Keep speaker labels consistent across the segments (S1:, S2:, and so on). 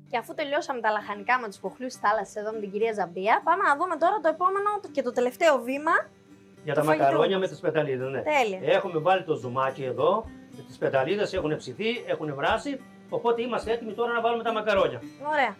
S1: Και αφού τελειώσαμε τα λαχανικά με τους κοχλούς της θάλασσας εδώ με την κυρία Ζαμπία, πάμε να δούμε τώρα το επόμενο και το τελευταίο βήμα.
S2: Για τα μακαρόνια με τις πεταλίδες, ναι.
S1: Τέλεια.
S2: Έχουμε βάλει το ζουμάκι εδώ, τις πεταλίδες έχουν ψηθεί, έχουν βράσει, οπότε είμαστε έτοιμοι τώρα να βάλουμε τα μακαρόνια.
S1: Ωραία.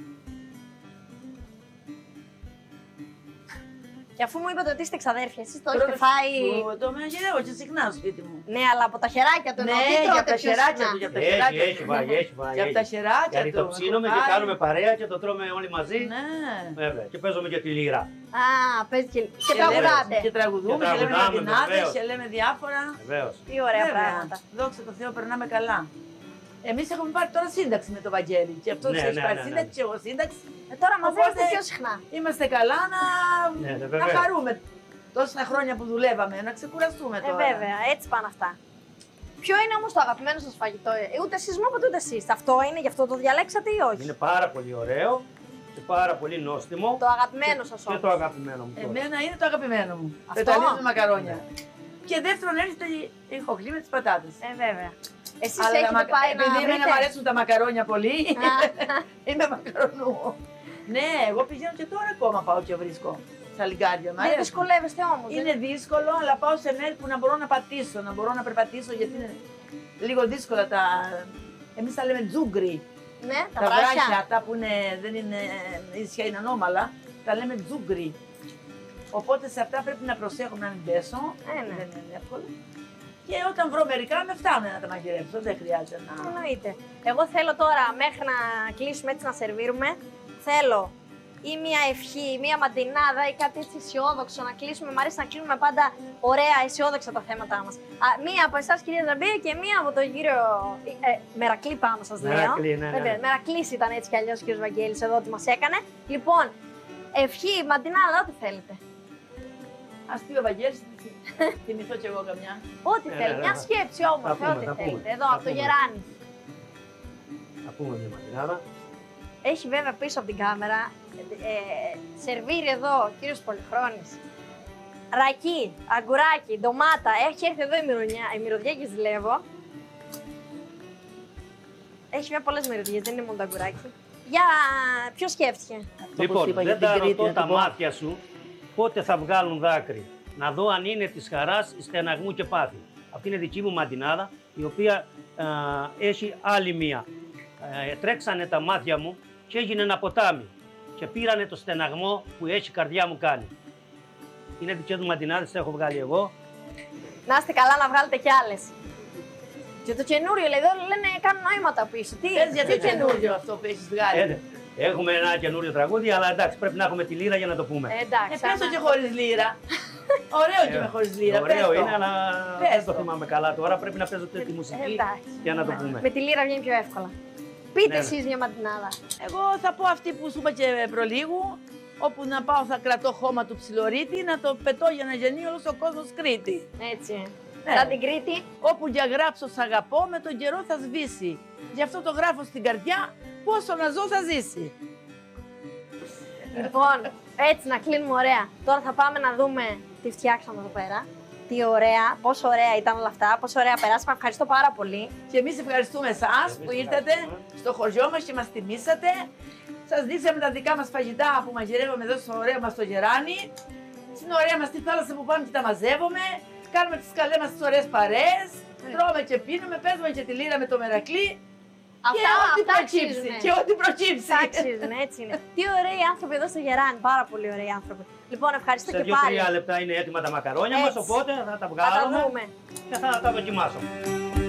S1: Και αφού μου είπατε ότι είστε εξαδέρφια, εσείς το έχετε φάει.
S3: Το μαγειρεύω και συχνά στο σπίτι μου.
S1: Ναι, αλλά από τα χεράκια του
S3: Ναι,
S1: εννοώ. Τι
S3: για
S1: τρώτε
S3: τα
S1: πιο
S3: χεράκια
S1: συχνά?
S3: του, για τα χεράκια
S2: Έχει
S3: του.
S2: φάει, έχει φάει.
S3: Για τα χεράκια
S2: Γιατί
S3: του.
S2: το ψήνουμε
S3: έχω
S2: και
S3: φάει.
S2: κάνουμε παρέα και το τρώμε όλοι μαζί.
S3: Ναι.
S2: Βέβαια. Και παίζουμε και τη λύρα.
S1: Α, παίζει και
S3: Και
S1: τραγουδάτε.
S3: Και τραγουδούμε,
S2: Και
S3: και λέμε
S2: τραγουδάμε,
S3: λατινάδες
S2: βεβαίως.
S3: και λέμε διάφορα.
S2: Βεβαίως.
S1: Τι ωραία
S3: Βέβαια.
S1: πράγματα.
S3: Δόξα τω Θεώ, περνάμε καλά. Εμείς έχουμε πάρει τώρα σύνταξη με το Βαγγέλη. Και αυτό
S2: Ναι,
S3: έχει
S2: ναι,
S3: πάρει
S2: ναι, ναι.
S3: σύνταξη, και εγώ σύνταξη.
S1: Τώρα μαζεύεστε
S3: Οπότε-
S1: πιο συχνά.
S3: Είμαστε καλά να,
S2: Ναι,
S3: να
S2: βέβαια.
S3: χαρούμε τόσα χρόνια που δουλεύαμε, να ξεκουραστούμε τώρα.
S1: Βέβαια, έτσι πάνε αυτά. Ποιο είναι όμως το αγαπημένο σας φαγητό? Ούτε εσείς μου είπατε ούτε εσείς. Αυτό είναι, γι' αυτό το διαλέξατε ή όχι?
S2: Είναι πάρα πολύ ωραίο και πάρα πολύ νόστιμο.
S1: Το αγαπημένο σας
S2: Και
S1: όμως.
S2: το αγαπημένο μου. τώρα.
S3: Εμένα είναι το αγαπημένο μου.
S1: Αυτό?
S3: Πεταλίδες με μακαρόνια. Και δεύτερον έρχεται η χοχλή με τις πατάτες.
S1: Βέβαια. Εσείς
S3: Αλλά
S1: έχετε πάει να
S3: επειδή εμένα μου
S1: βρείτε.
S3: αρέσουν τα μακαρόνια πολύ,
S1: Α.
S3: είμαι μακαρονού. Ναι, εγώ πηγαίνω και τώρα ακόμα πάω και βρίσκω στα λιγκάρια. Μ'
S1: Δεν
S3: αρέσουν.
S1: δυσκολεύεστε όμως.
S3: Είναι δύσκολο, αλλά πάω σε μέρη που να μπορώ να πατήσω, να μπορώ να περπατήσω, γιατί είναι λίγο δύσκολα τα. Εμείς τα λέμε τζούγκρι.
S1: Ναι, τα
S3: Τα βράχια,
S1: βράχια.
S3: αυτά που είναι, δεν είναι ίσια, είναι ανώμαλα, τα λέμε τζούγκρι. Οπότε σε αυτά πρέπει να προσέχω να μην πέσω.
S1: Ναι.
S3: Δεν είναι εύκολο. Και όταν βρω μερικά με φτάνουν να τα μαγειρέψω. Δεν χρειάζεται να.
S1: Εννοείται. Εγώ θέλω τώρα μέχρι να κλείσουμε έτσι να σερβίρουμε, θέλω ή μια ευχή, ή μια μαντινάδα ή κάτι έτσι αισιόδοξο να κλείσουμε. Μ' αρέσει να κλείνουμε πάντα ωραία, αισιόδοξα τα θέματα μας. Μία από εσάς, κυρία Ζαμπία, και μία από τον κύριο Μερακλή, πάνω σας λέω.
S2: Μερακλή, ναι, ναι.
S1: Βέβαια, Μερακλής ήταν έτσι κι αλλιώς ο κύριος Βαγγέλης εδώ, τι μας έκανε. Λοιπόν, ευχή, μαντινάδα, ό,τι θέλετε.
S3: Ας πει ο Βαγγέλης, θυμηθώ κι εγώ καμιά.
S1: Ό,τι
S2: Ναι,
S1: θέλετε.
S2: ναι,
S1: Μια
S2: ναι.
S1: σκέψη όμως,
S2: Θα πούμε,
S1: ό,τι
S2: θα πούμε.
S1: θέλετε. Εδώ,
S2: Θα
S1: από το
S2: πούμε.
S1: Γεράνι.
S2: Θα πούμε μια ματινάδα.
S1: Έχει βέβαια πίσω από την κάμερα σερβίρει εδώ ο κύριος Πολυχρόνης. Ρακί, αγκουράκι, ντομάτα. Έχει έρθει εδώ η μυρωδιά και ζηλεύω. Έχει βέβαια πολλές μυρωδιές, δεν είναι μόνο το αγκουράκι. Για ποιο σκέφτηκε?
S2: Λοιπόν,
S3: είπα για
S2: δεν
S3: την
S2: τα
S3: Κρήτη,
S2: ρωτώ
S3: να
S2: τα
S3: την πω.
S2: μάτια σου πότε θα βγάλουν δάκρυ. Να δω αν είναι της χαράς, στεναγμού και πάθη. Αυτή είναι δική μου μαντινάδα, η οποία έχει άλλη μία. Τρέξανε τα μάτια μου και έγινε ένα ποτάμι και πήρανε το στεναγμό που έχει η καρδιά μου κάνει. Είναι δικές μου μαντινάδες, τα έχω βγάλει εγώ.
S1: Να είστε καλά να βγάλετε κι άλλες. Και το καινούριο, λέει, εδώ λένε κάνουν νοήματα πίσω. Τι,
S3: Πες για
S1: τι
S3: το καινούριο αυτό που έχεις βγάλει.
S2: Έχουμε ένα καινούριο τραγούδι, αλλά εντάξει, πρέπει να έχουμε τη λύρα για να το πούμε.
S1: Εντάξει.
S3: Πες το
S1: άμα-
S3: και χωρίς λύρα. Ωραίο και με χωρίς λύρα. Πες
S2: Ωραίο
S3: το.
S2: είναι, αλλά
S3: Πες
S2: δεν το
S3: το.
S2: θυμάμαι καλά τώρα. Πρέπει να παίζω τη μουσική
S1: Εντάξει.
S2: για να το πούμε.
S1: Με τη λύρα βγαίνει πιο εύκολα. Πείτε
S2: Ναι, ναι.
S1: εσείς μια μαντινάδα.
S3: Εγώ θα πω αυτή που σου είπα και προλίγου. Όπου να πάω θα κρατώ χώμα του ψιλορίτη, να το πετώ για να γεννεί όλος ο κόσμος Κρήτη.
S1: Έτσι.
S3: Ναι.
S1: Σαν την Κρήτη.
S3: Όπου για γράψω σ' αγαπώ, με τον καιρό θα σβήσει. Γι' αυτό το γράφω στην καρδιά, πόσο να ζω θα ζήσει.
S1: Λοιπόν, έτσι να κλείνουμε ωραία. Τώρα θα πάμε να δούμε τι φτιάξαμε εδώ πέρα. Τι ωραία, πόσο ωραία ήταν όλα αυτά, πόσο ωραία περάσαμε. Ευχαριστώ πάρα πολύ.
S3: Και εμείς ευχαριστούμε εσάς που ήρθατε στο χωριό μας και μας τιμήσατε. Σας δείξαμε τα δικά μας φαγητά που μαγειρεύουμε εδώ στο ωραίο μας το Γεράνι. Στην ωραία μας τη θάλασσα που πάμε και τα μαζεύουμε. Κάνουμε τις καλές μας τις ωραίες παρέες. Τρώμε και πίνουμε, παίζουμε και τη λύρα με το Μερακλή. Και ό,τι προκύψει.
S1: αξίζουνε.
S3: Και ό,τι προκύψει.
S1: Αυτά αξίζουν, έτσι είναι. Τι ωραίοι άνθρωποι εδώ στο Γεράνι, πάρα πολύ ωραίοι άνθρωποι. Λοιπόν, ευχαριστώ
S2: Σε
S1: και πάλι.
S2: 2-3 λεπτά είναι έτοιμα τα μακαρόνια μας,
S1: Έτσι.
S2: οπότε θα τα
S1: Θα τα
S2: βγάλουμε
S1: δούμε.
S2: και θα τα δοκιμάσουμε.